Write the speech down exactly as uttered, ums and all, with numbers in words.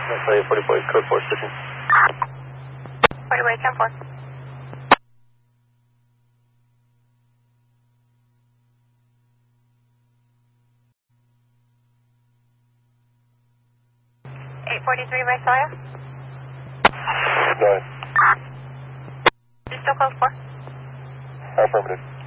eight forty-four, code four station. forty-four, ten four. eight forty-three, Visalia. Go ahead. You still code four? Affirmative.